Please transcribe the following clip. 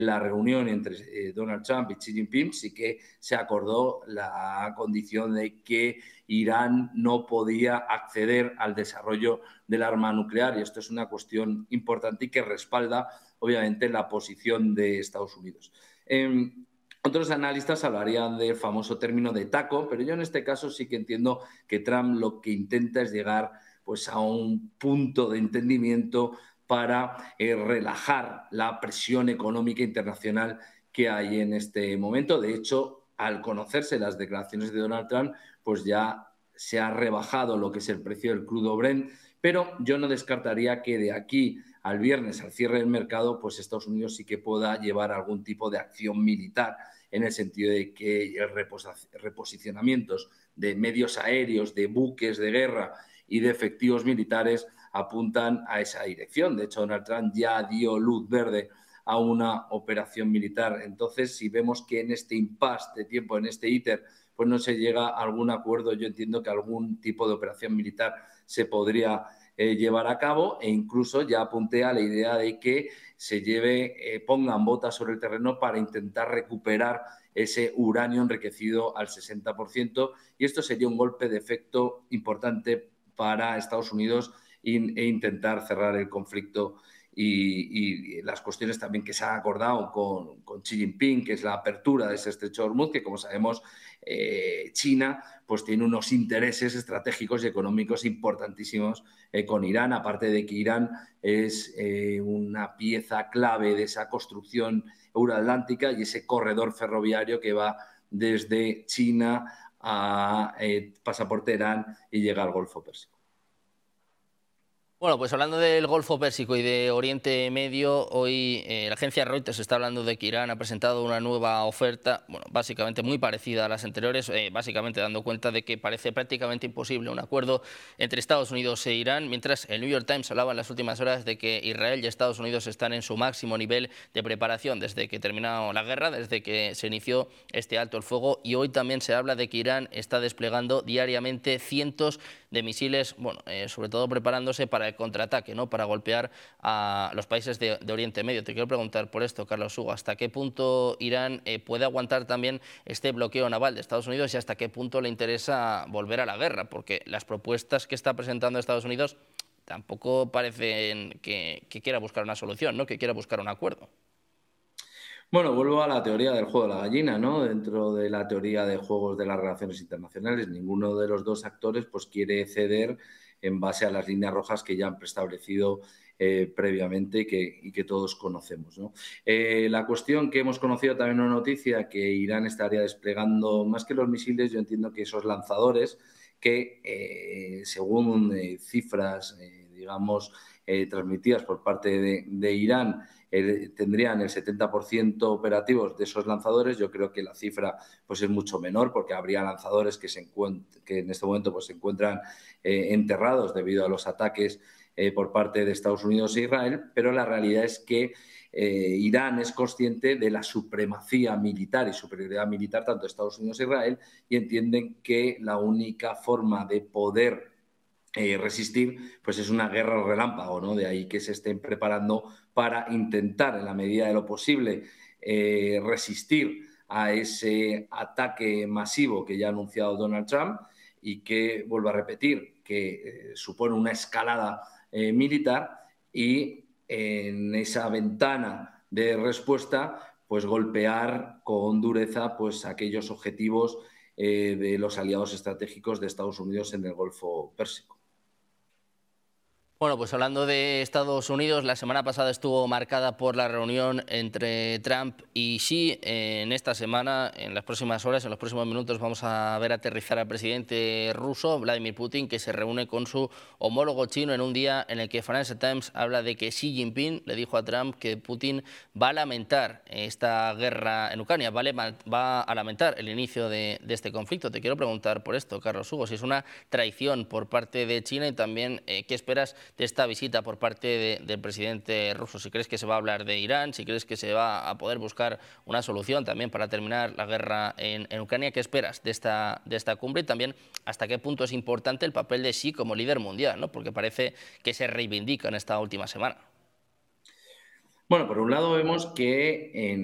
la reunión entre Donald Trump y Xi Jinping sí que se acordó la condición de que Irán no podía acceder al desarrollo del arma nuclear, y esto es una cuestión importante y que respalda, obviamente, la posición de Estados Unidos. Otros analistas hablarían del famoso término de taco, pero yo en este caso sí que entiendo que Trump lo que intenta es llegar pues, a un punto de entendimiento para relajar la presión económica internacional que hay en este momento. De hecho, al conocerse las declaraciones de Donald Trump, pues ya se ha rebajado lo que es el precio del crudo Brent, pero yo no descartaría que de aquí al viernes, al cierre del mercado, pues Estados Unidos sí que pueda llevar algún tipo de acción militar, en el sentido de que reposicionamientos de medios aéreos, de buques de guerra y de efectivos militares apuntan a esa dirección. De hecho, Donald Trump ya dio luz verde a una operación militar. Entonces, si vemos que en este impasse de tiempo, en este íter, pues no se llega a algún acuerdo, yo entiendo que algún tipo de operación militar se podría llevar a cabo, e incluso ya apunté a la idea de que se pongan botas sobre el terreno para intentar recuperar ese uranio enriquecido al 60%, y esto sería un golpe de efecto importante para Estados Unidos e intentar cerrar el conflicto. Y las cuestiones también que se han acordado con Xi Jinping, que es la apertura de ese estrecho de Hormuz, que como sabemos China pues tiene unos intereses estratégicos y económicos importantísimos con Irán, aparte de que Irán es una pieza clave de esa construcción euroatlántica y ese corredor ferroviario que va desde China pasa por Teherán y llega al Golfo Pérsico. Bueno, pues hablando del Golfo Pérsico y de Oriente Medio, hoy la agencia Reuters está hablando de que Irán ha presentado una nueva oferta, bueno, básicamente muy parecida a las anteriores, básicamente dando cuenta de que parece prácticamente imposible un acuerdo entre Estados Unidos e Irán, mientras el New York Times hablaba en las últimas horas de que Israel y Estados Unidos están en su máximo nivel de preparación desde que terminó la guerra, desde que se inició este alto el fuego, y hoy también se habla de que Irán está desplegando diariamente cientos de misiles, bueno, sobre todo preparándose para el contraataque, ¿no? Para golpear a los países de Oriente Medio. Te quiero preguntar por esto, Carlos Hugo, ¿hasta qué punto Irán puede aguantar también este bloqueo naval de Estados Unidos y hasta qué punto le interesa volver a la guerra? Porque las propuestas que está presentando Estados Unidos tampoco parecen que quiera buscar una solución, ¿no? Que quiera buscar un acuerdo. Bueno, vuelvo a la teoría del juego de la gallina, ¿no? Dentro de la teoría de juegos de las relaciones internacionales, ninguno de los dos actores pues quiere ceder en base a las líneas rojas que ya han preestablecido previamente y que todos conocemos, ¿no? La cuestión que hemos conocido también en una noticia, que Irán estaría desplegando más que los misiles, yo entiendo que esos lanzadores que según cifras, digamos, transmitidas por parte de Irán, tendrían el 70% operativos de esos lanzadores. Yo creo que la cifra pues, es mucho menor, porque habría lanzadores que en este momento pues, se encuentran enterrados debido a los ataques por parte de Estados Unidos e Israel, pero la realidad es que Irán es consciente de la supremacía militar y superioridad militar tanto de Estados Unidos e Israel, y entienden que la única forma de poder resistir pues es una guerra relámpago, ¿no? De ahí que se estén preparando para intentar, en la medida de lo posible, resistir a ese ataque masivo que ya ha anunciado Donald Trump, y que, vuelvo a repetir, que supone una escalada militar, y en esa ventana de respuesta pues golpear con dureza pues aquellos objetivos de los aliados estratégicos de Estados Unidos en el Golfo Pérsico. Bueno, pues hablando de Estados Unidos, la semana pasada estuvo marcada por la reunión entre Trump y Xi. En esta semana, en las próximas horas, en los próximos minutos, vamos a ver aterrizar al presidente ruso, Vladimir Putin, que se reúne con su homólogo chino en un día en el que Financial Times habla de que Xi Jinping le dijo a Trump que Putin va a lamentar esta guerra en Ucrania, va a lamentar el inicio de este conflicto. Te quiero preguntar por esto, Carlos Hugo, si es una traición por parte de China, y también qué esperas de esta visita por parte del presidente ruso. Si crees que se va a hablar de Irán, si crees que se va a poder buscar una solución también para terminar la guerra en Ucrania, ¿qué esperas de esta cumbre? Y también hasta qué punto es importante el papel de Xi como líder mundial, ¿no? Porque parece que se reivindica en esta última semana. Bueno, por un lado vemos que en